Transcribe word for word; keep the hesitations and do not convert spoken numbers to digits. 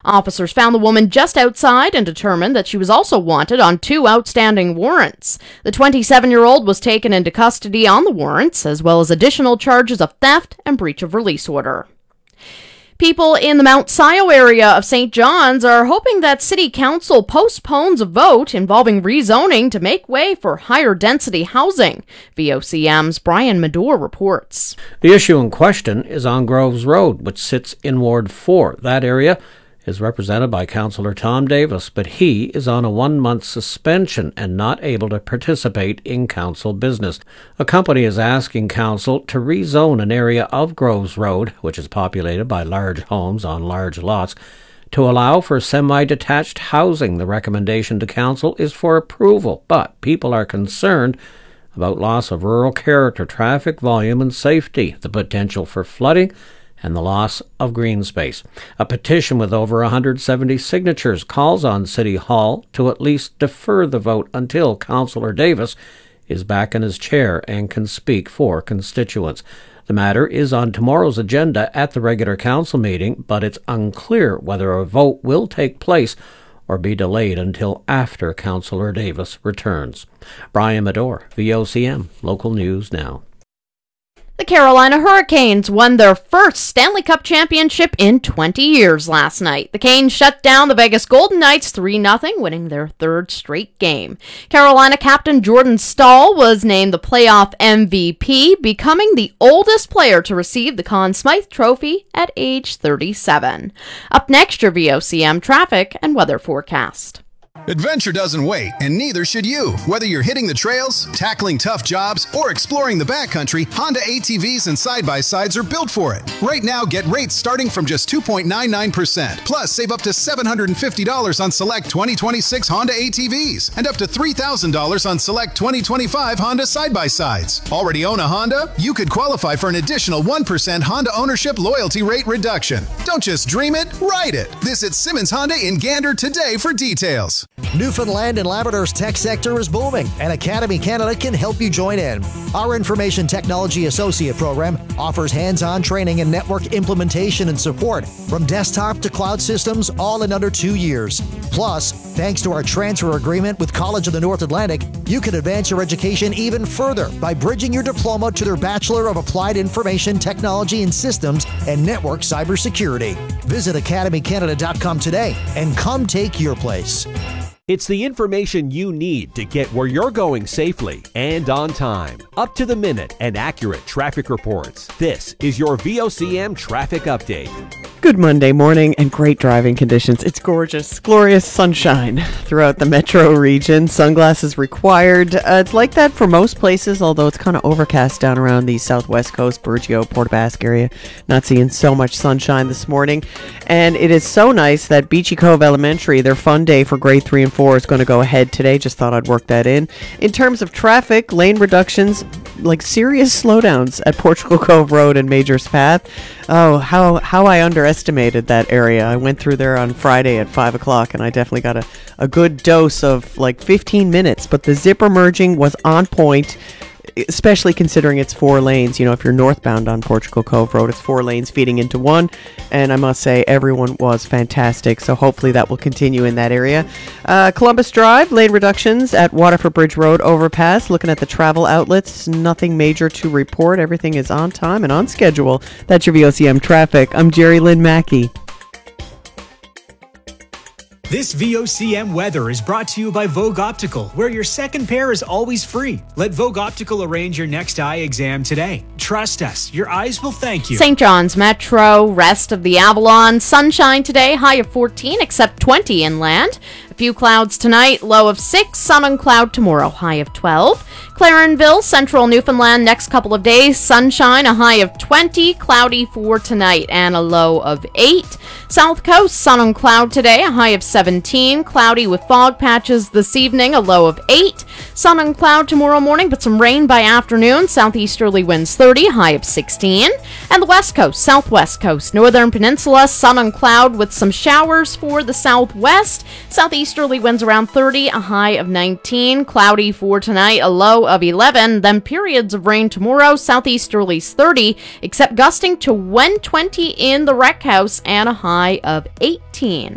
Officers found the woman just outside and determined that she was also wanted on two outstanding warrants. The twenty-seven-year-old was taken into custody on the warrants, as well as additional charges of theft and breach of release order. People in the Mount Scio area of Saint John's are hoping that City Council postpones a vote involving rezoning to make way for higher density housing. V O C M's Brian Medore reports. The issue in question is on Groves Road, which sits in Ward four. That area is represented by Councillor Tom Davis, but he is on a one-month suspension and not able to participate in council business. A company is asking council to rezone an area of Groves Road, which is populated by large homes on large lots, to allow for semi-detached housing. The recommendation to council is for approval, but people are concerned about loss of rural character, traffic volume and safety, the potential for flooding, and the loss of green space. A petition with over one hundred seventy signatures calls on City Hall to at least defer the vote until Councillor Davis is back in his chair and can speak for constituents. The matter is on tomorrow's agenda at the regular council meeting, but it's unclear whether a vote will take place or be delayed until after Councillor Davis returns. Brian Medore, V O C M, Local News Now. The Carolina Hurricanes won their first Stanley Cup championship in twenty years last night. The Canes shut down the Vegas Golden Knights three nothing, winning their third straight game. Carolina captain Jordan Staal was named the playoff M V P, becoming the oldest player to receive the Conn Smythe Trophy at age thirty-seven. Up next, your V O C M traffic and weather forecast. Adventure doesn't wait, and neither should you. Whether you're hitting the trails, tackling tough jobs, or exploring the backcountry, Honda A T Vs and side-by-sides are built for it. Right now, get rates starting from just two point nine nine percent. Plus, save up to seven hundred fifty dollars on select twenty twenty-six Honda A T Vs and up to three thousand dollars on select twenty twenty-five Honda side-by-sides. Already own a Honda? You could qualify for an additional one percent Honda ownership loyalty rate reduction. Don't just dream it, ride it. Visit Simmons Honda in Gander today for details. Newfoundland and Labrador's tech sector is booming, and Academy Canada can help you join in. Our Information Technology Associate program offers hands-on training and network implementation and support from desktop to cloud systems, all in under two years. Plus, thanks to our transfer agreement with College of the North Atlantic, you can advance your education even further by bridging your diploma to their Bachelor of Applied Information Technology and Systems and Network Cybersecurity. Visit academy canada dot com today and come take your place. It's the information you need to get where you're going safely and on time. Up to the minute and accurate traffic reports. This is your V O C M Traffic Update. Good Monday morning and great driving conditions. It's gorgeous, glorious sunshine throughout the metro region. Sunglasses required. Uh, it's like that for most places, although it's kind of overcast down around the southwest coast, Burgeo, Port Basque area. Not seeing so much sunshine this morning. And it is so nice that Beachy Cove Elementary, their fun day for grade three and four, is going to go ahead today. Just thought I'd work that in. In terms of traffic, lane reductions, like serious slowdowns at Portugal Cove Road and Majors Path. Oh, how how I underestimated that area. I went through there on Friday at five o'clock, and I definitely got a, a good dose of like fifteen minutes, but the zipper merging was on point, especially considering it's four lanes. You know, if you're northbound on Portugal Cove Road, it's four lanes feeding into one, and I must say everyone was fantastic, so hopefully that will continue in that area. Uh, Columbus Drive, lane reductions at Waterford Bridge Road overpass. Looking at the travel outlets, nothing major to report. Everything is on time and on schedule. That's your V O C M traffic. I'm Jerry Lynn Mackey. This V O C M weather is brought to you by Vogue Optical, where your second pair is always free. Let Vogue Optical arrange your next eye exam today. Trust us, your eyes will thank you. Saint John's Metro, rest of the Avalon, sunshine today, high of fourteen, except twenty inland. A few clouds tonight, low of six, sun and cloud tomorrow, high of twelve. Clarenville, central Newfoundland, next couple of days, sunshine, a high of twenty, cloudy for tonight, and a low of eight. South Coast, sun and cloud today, a high of seventeen, cloudy with fog patches this evening, a low of eight. Sun and cloud tomorrow morning, but some rain by afternoon, southeasterly winds thirty, high of sixteen. And the West Coast, southwest coast, northern peninsula, sun and cloud with some showers for the southwest, southeasterly winds around thirty, a high of nineteen, cloudy for tonight, a low of eleven, then periods of rain tomorrow, southeasterlies thirty, except gusting to one twenty in the Rec House and a high of eighteen.